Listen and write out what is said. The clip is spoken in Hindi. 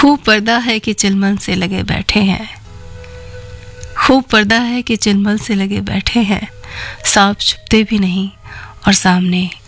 खूब पर्दा है कि चिलमन से लगे बैठे हैं, खूब पर्दा है कि चिलमन से लगे बैठे हैं। सांप छुपते भी नहीं और सामने